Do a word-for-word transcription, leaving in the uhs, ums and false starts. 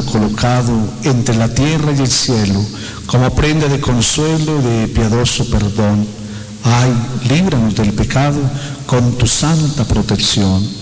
colocado entre la tierra y el cielo, como prenda de consuelo y de piadoso perdón. Ay, líbranos del pecado con tu santa protección.